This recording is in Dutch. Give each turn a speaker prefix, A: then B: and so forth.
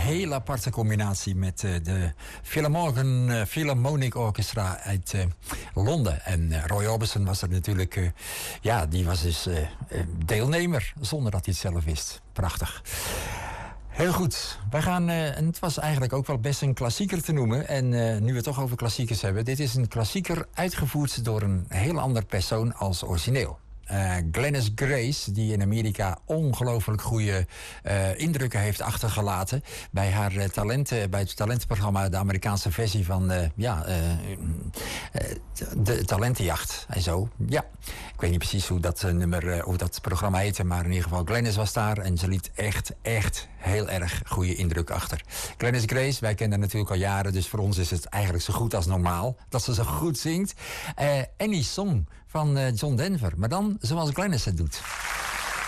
A: hele aparte combinatie met de Philharmonic Orchestra uit Londen. En Roy Orbison was er natuurlijk, die was dus deelnemer, zonder dat hij het zelf wist. Prachtig. Heel goed. Wij gaan, en het was eigenlijk ook wel best een klassieker te noemen. En nu we het toch over klassiekers hebben. Dit is een klassieker uitgevoerd door een heel ander persoon als origineel. Glennis Grace, die in Amerika ongelooflijk goede indrukken heeft achtergelaten bij haar talenten, bij het talentenprogramma, de Amerikaanse versie van de talentenjacht en zo. Ja, ik weet niet precies hoe dat hoe dat programma heette, maar in ieder geval Glennis was daar en ze liet echt heel erg goede indruk achter. Glennis Grace, wij kennen haar natuurlijk al jaren, dus voor ons is het eigenlijk zo goed als normaal dat ze zo goed zingt. Any Song van John Denver, maar dan zoals Glennis het doet.